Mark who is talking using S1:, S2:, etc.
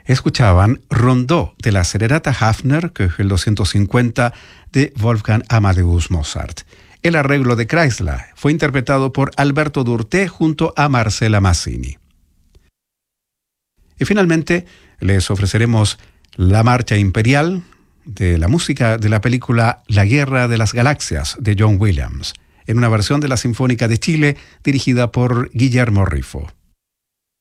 S1: Escuchaban Rondó de la Serenata Hafner, que es el 250 de Wolfgang Amadeus Mozart. El arreglo de Kreisler fue interpretado por Alberto Durté junto a Marcela Mazzini. Y finalmente les ofreceremos la Marcha Imperial de la música de la película La Guerra de las Galaxias de John Williams, en una versión de la Sinfónica de Chile dirigida por Guillermo Rifo.